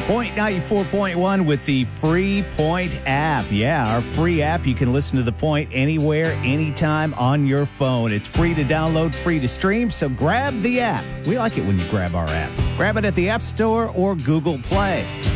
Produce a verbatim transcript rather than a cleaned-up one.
Point ninety-four point one with the Free Point app. Yeah, our free app. You can listen to The Point anywhere, anytime on your phone. It's free to download, free to stream, so grab the app. We like it when you grab our app. Grab it at the App Store or Google Play.